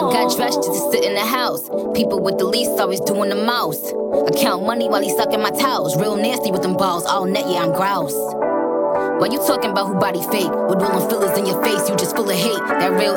got dressed just to sit in the house. People with the least always doing the most. I count money while he sucking my towels. Real nasty with them balls, all net, yeah, I'm grouse. Why you talking about who body fake? With rolling fillers in your face, you just full of hate. That real